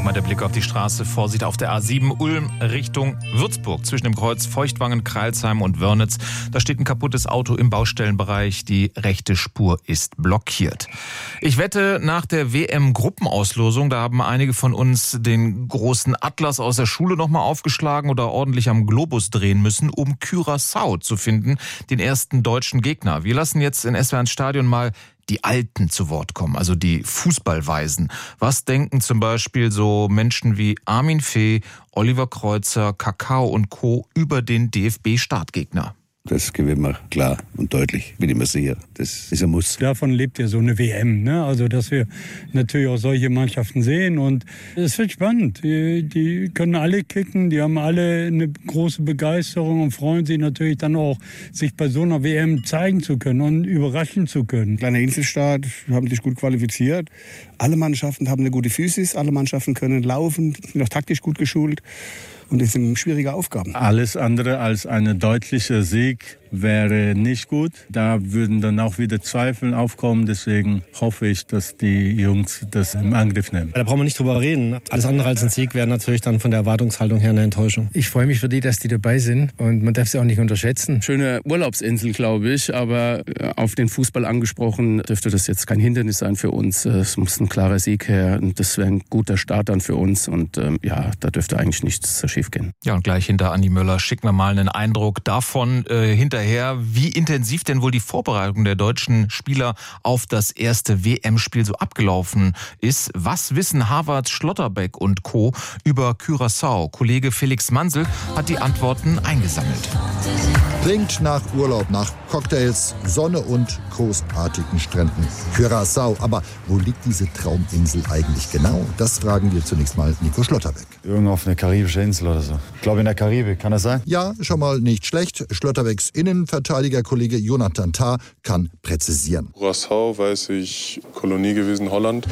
nochmal der Blick auf die Straße. Vorsicht auf der A7 Ulm Richtung Würzburg. Zwischen dem Kreuz Feuchtwangen, Kreilsheim und Wörnitz. Da steht ein kaputtes Auto im Baustellenbereich. Die rechte Spur ist blockiert. Ich wette, nach der WM-Gruppenauslosung, da haben einige von uns den großen Atlas aus der Schule nochmal aufgeschlagen oder ordentlich am Globus drehen müssen, um Curaçao zu finden, den ersten deutschen Gegner. Wir lassen jetzt in SWR Stadion mal die Alten zu Wort kommen, also die Fußballweisen. Was denken zum Beispiel so Menschen wie Armin Fee, Oliver Kreuzer, Kakao und Co. über den DFB-Startgegner? Das gewinnen wir klar und deutlich, bin ich mir sicher. Das ist ein Muss. Davon lebt ja so eine WM, ne? Also dass wir natürlich auch solche Mannschaften sehen und es wird spannend. Die können alle kicken, die haben alle eine große Begeisterung und freuen sich natürlich dann auch, sich bei so einer WM zeigen zu können und überraschen zu können. Kleiner Inselstaat, haben sich gut qualifiziert. Alle Mannschaften haben eine gute Physis, alle Mannschaften können laufen, sind auch taktisch gut geschult. Und das sind schwierige Aufgaben. Alles andere als ein deutlicher Sieg wäre nicht gut. Da würden dann auch wieder Zweifel aufkommen. Deswegen hoffe ich, dass die Jungs das im Angriff nehmen. Da brauchen wir nicht drüber reden. Alles andere als ein Sieg wäre natürlich dann von der Erwartungshaltung her eine Enttäuschung. Ich freue mich für die, dass die dabei sind. Und man darf sie auch nicht unterschätzen. Schöne Urlaubsinsel, glaube ich. Aber auf den Fußball angesprochen, dürfte das jetzt kein Hindernis sein für uns. Es muss ein klarer Sieg her. Und das wäre ein guter Start dann für uns. Und da dürfte eigentlich nichts schief gehen. Ja, und gleich hinter Andi Möller schicken wir mal einen Eindruck davon hinterher, wie intensiv denn wohl die Vorbereitung der deutschen Spieler auf das erste WM-Spiel so abgelaufen ist. Was wissen Harvard, Schlotterbeck und Co. über Curaçao? Kollege Felix Mansel hat die Antworten eingesammelt. Klingt nach Urlaub, nach Cocktails, Sonne und großartigen Stränden. Curaçao, aber wo liegt diese Trauminsel eigentlich genau? Das fragen wir zunächst mal Nico Schlotterbeck. Irgendwo auf einer karibischen Insel oder so. Ich glaube in der Karibik, kann das sein? Ja, schon mal nicht schlecht. Schlotterbecks Innenverteidigerkollege Jonathan Tah kann präzisieren. Curaçao, weiß ich, Kolonie gewesen, Holland.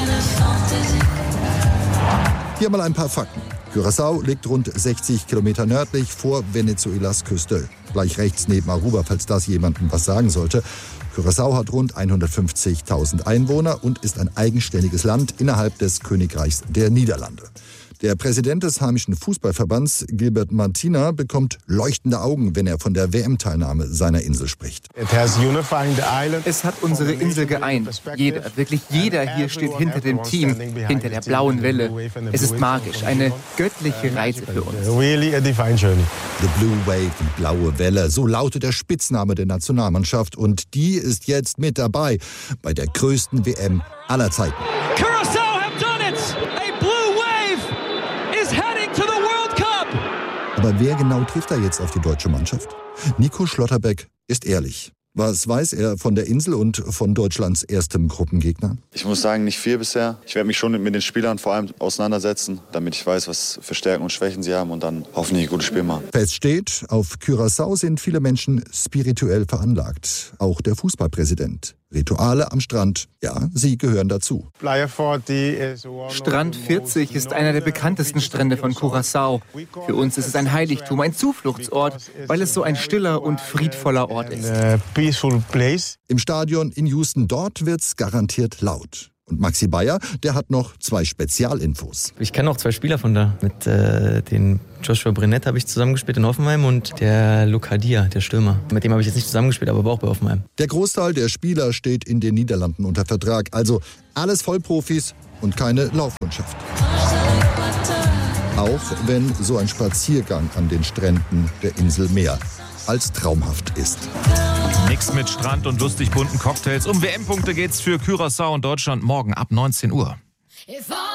Hier mal ein paar Fakten. Curaçao liegt rund 60 Kilometer nördlich vor Venezuelas Küste. Gleich rechts neben Aruba, falls das jemandem was sagen sollte. Curaçao hat rund 150.000 Einwohner und ist ein eigenständiges Land innerhalb des Königreichs der Niederlande. Der Präsident des heimischen Fußballverbands, Gilbert Martina, bekommt leuchtende Augen, wenn er von der WM-Teilnahme seiner Insel spricht. Es hat unsere Insel geeint. Jeder, wirklich jeder hier steht hinter dem Team, hinter der blauen Welle. Es ist magisch, eine göttliche Reise für uns. The Blue Wave, die blaue Welle, so lautet der Spitzname der Nationalmannschaft. Und die ist jetzt mit dabei bei der größten WM aller Zeiten. Curaçao have done it! A blue wave is heading to the World Cup! Aber wer genau trifft da jetzt auf die deutsche Mannschaft? Nico Schlotterbeck ist ehrlich. Was weiß er von der Insel und von Deutschlands erstem Gruppengegner? Ich muss sagen, nicht viel bisher. Ich werde mich schon mit den Spielern vor allem auseinandersetzen, damit ich weiß, was für Stärken und Schwächen sie haben und dann hoffentlich ein gutes Spiel machen. Fest steht, auf Curaçao sind viele Menschen spirituell veranlagt. Auch der Fußballpräsident. Rituale am Strand, ja, sie gehören dazu. Strand 40 ist einer der bekanntesten Strände von Curaçao. Für uns ist es ein Heiligtum, ein Zufluchtsort, weil es so ein stiller und friedvoller Ort ist. Im Stadion in Houston, dort wird's garantiert laut. Und Maxi Bayer, der hat noch 2 Spezialinfos. Ich kenne auch 2 Spieler von da. Mit den Joshua Brennett habe ich zusammengespielt in Hoffenheim und der Lokadia, der Stürmer. Mit dem habe ich jetzt nicht zusammengespielt, aber auch bei Hoffenheim. Der Großteil der Spieler steht in den Niederlanden unter Vertrag. Also alles Vollprofis und keine Laufmannschaft. Auch wenn so ein Spaziergang an den Stränden der Insel mehr als traumhaft ist. Nix mit Strand und lustig bunten Cocktails. Um WM-Punkte geht's für Curaçao und Deutschland morgen ab 19 Uhr.